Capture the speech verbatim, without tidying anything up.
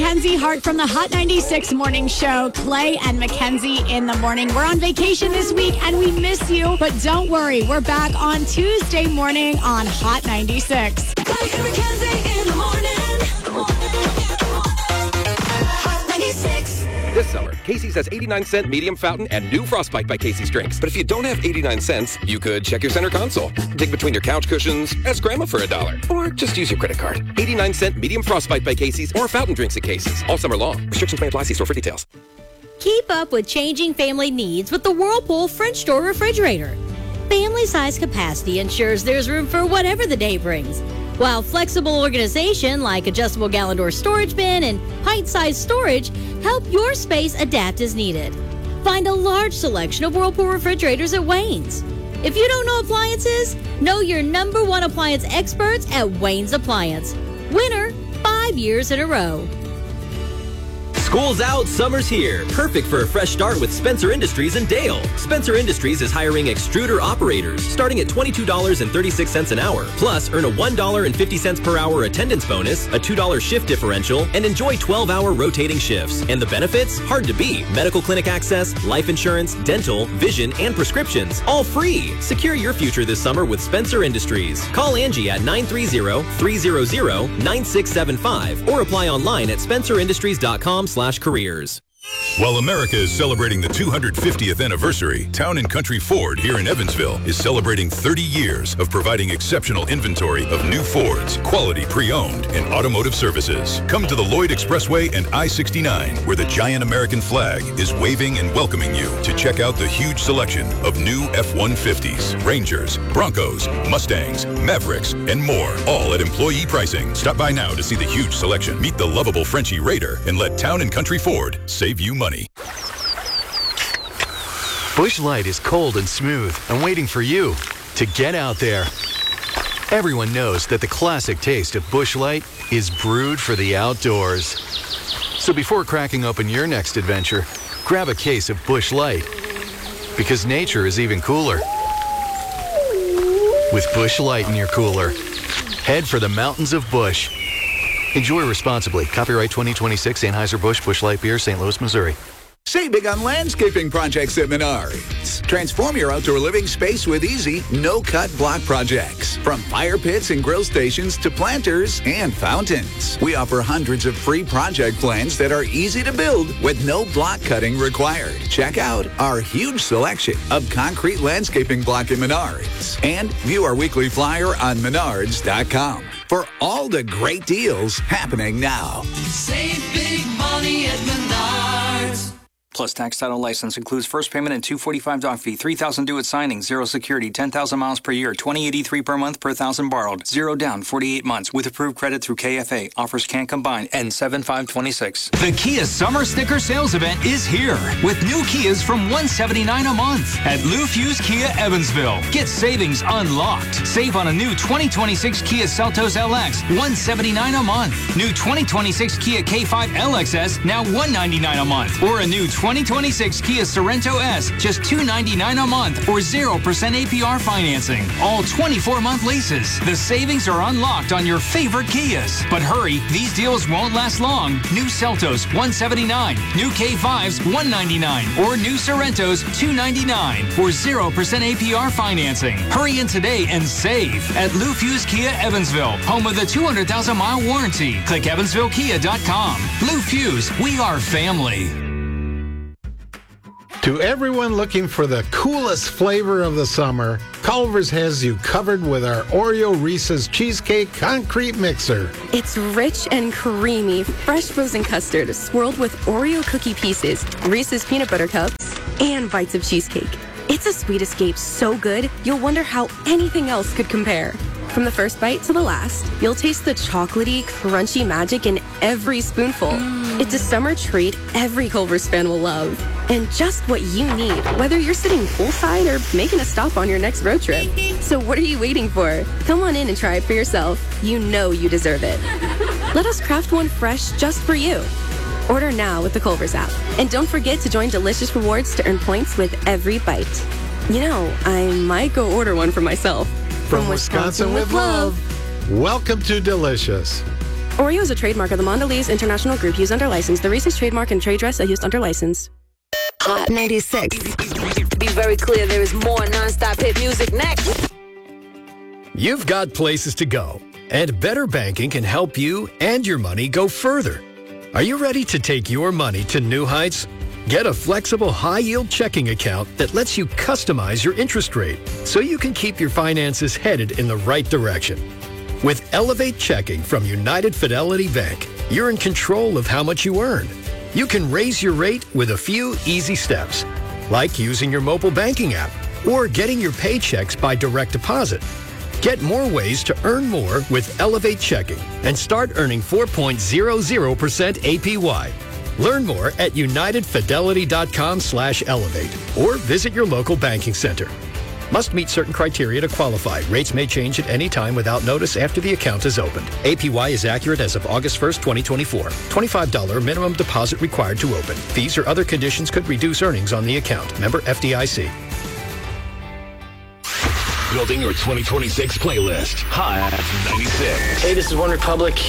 Mackenzie Hart from the Hot ninety-six Morning Show. Clay and Mackenzie in the morning. We're on vacation this week and we miss you, but don't worry. We're back on Tuesday morning on Hot ninety-six. Clay and Mackenzie in the morning. Hot ninety-six. This summer, Casey's has eighty-nine cent medium fountain and new Frostbite by Casey's drinks. But if you don't have eighty-nine cents, you could check your center console, dig between your couch cushions, ask Grandma for a dollar, or just use your credit card. eighty-nine cent medium Frostbite by Casey's or fountain drinks at Casey's. All summer long. Restrictions may apply. See store for details. Keep up with changing family needs with the Whirlpool French door refrigerator. Family size capacity ensures there's room for whatever the day brings, while flexible organization like adjustable gallon door storage bin and pint-sized storage help your space adapt as needed. Find a large selection of Whirlpool refrigerators at Wayne's. If you don't know appliances, know your number one appliance experts at Wayne's Appliance. Winner five years in a row. School's out, summer's here. Perfect for a fresh start with Spencer Industries in Dale. Spencer Industries is hiring extruder operators starting at twenty-two dollars and thirty-six cents an hour. Plus, earn a one dollar and fifty cents per hour attendance bonus, a two dollar shift differential, and enjoy twelve hour rotating shifts. And the benefits? Hard to beat. Medical clinic access, life insurance, dental, vision, and prescriptions. All free. Secure your future this summer with Spencer Industries. Call Angie at nine three zero, three zero zero, nine six seven five or apply online at spencer industries dot com slash careers. While America is celebrating the two hundred fiftieth anniversary, Town and Country Ford here in Evansville is celebrating thirty years of providing exceptional inventory of new Fords, quality pre-owned, and automotive services. Come to the Lloyd Expressway and I sixty-nine, where the giant American flag is waving and welcoming you to check out the huge selection of new F one fifties, Rangers, Broncos, Mustangs, Mavericks, and more, all at employee pricing. Stop by now to see the huge selection. Meet the lovable Frenchie Raider and let Town and Country Ford save you money. Busch Light is cold and smooth and waiting for you to get out there. Everyone knows that the classic taste of Busch Light is brewed for the outdoors. So before cracking open your next adventure, grab a case of Busch Light, because nature is even cooler with Busch Light in your cooler. Head for the mountains of Busch. Enjoy responsibly. Copyright twenty twenty-six Anheuser-Busch Busch Light Beer, Saint Louis, Missouri. Save big on landscaping projects at Menards. Transform your outdoor living space with easy, no-cut block projects. From fire pits and grill stations to planters and fountains. We offer hundreds of free project plans that are easy to build with no block cutting required. Check out our huge selection of concrete landscaping block at Menards. And view our weekly flyer on menards dot com for all the great deals happening now. Save big money at Menards. Plus tax title license includes first payment and two forty-five doc fee, three thousand due at signing, zero security, ten thousand miles per year, twenty eighty-three per month per thousand borrowed, zero down, forty-eight months with approved credit through K F A. Offers can't combine. End seven five twenty-six. The Kia Summer Sticker Sales Event is here with new Kias from one hundred seventy-nine dollars a month at Lou Fuse Kia Evansville. Get savings unlocked. Save on a new twenty twenty-six Kia Seltos L X, one hundred seventy-nine dollars a month. New twenty twenty-six Kia K five L X S, now one hundred ninety-nine dollars a month. Or a new twenty twenty-six Kia Sorento S, just two hundred ninety-nine dollars a month or zero percent A P R financing. All twenty-four month leases. The savings are unlocked on your favorite Kias. But hurry, these deals won't last long. New Seltos, one hundred seventy-nine dollars. New K fives, one hundred ninety-nine dollars. Or new Sorrentos, two hundred ninety-nine dollars or zero percent A P R financing. Hurry in today and save at Lou Fuse Kia Evansville, home of the two hundred thousand mile warranty. Click evansville kia dot com. Lou Fuse, we are family. To everyone looking for the coolest flavor of the summer, Culver's has you covered with our Oreo Reese's Cheesecake Concrete Mixer. It's rich and creamy, fresh frozen custard swirled with Oreo cookie pieces, Reese's peanut butter cups, and bites of cheesecake. It's a sweet escape so good, you'll wonder how anything else could compare. From the first bite to the last, you'll taste the chocolatey, crunchy magic in every spoonful. Mm. It's a summer treat every Culver's fan will love. And just what you need, whether you're sitting poolside or making a stop on your next road trip. So what are you waiting for? Come on in and try it for yourself. You know you deserve it. Let us craft one fresh just for you. Order now with the Culver's app. And don't forget to join Delicious Rewards to earn points with every bite. You know, I might go order one for myself. From, From Wisconsin, Wisconsin with love. Welcome to Delicious. Oreo is a trademark of the Mondelez International Group used under license. The Reese's trademark and trade dress are used under license. Hot ninety-six. Be very clear, there is more non-stop hit music next. You've got places to go, and Better Banking can help you and your money go further. Are you ready to take your money to new heights? Get a flexible high-yield checking account that lets you customize your interest rate so you can keep your finances headed in the right direction. With Elevate Checking from United Fidelity Bank, you're in control of how much you earn. You can raise your rate with a few easy steps, like using your mobile banking app or getting your paychecks by direct deposit. Get more ways to earn more with Elevate Checking and start earning four point zero zero percent A P Y. Learn more at unitedfidelity.com slash elevate or visit your local banking center. Must meet certain criteria to qualify. Rates may change at any time without notice after the account is opened. A P Y is accurate as of August first, twenty twenty-four. twenty-five dollars minimum deposit required to open. Fees or other conditions could reduce earnings on the account. Member F D I C. Building your twenty twenty-six playlist. Hot ninety-six. Hey, this is OneRepublic.